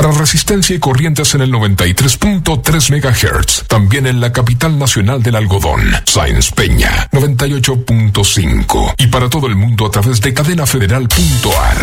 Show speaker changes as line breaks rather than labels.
Para Resistencia y Corrientes en el 93.3 MHz. También en la capital nacional del algodón, Sáenz Peña, 98.5. Y para todo el mundo a través de cadenafederal.ar.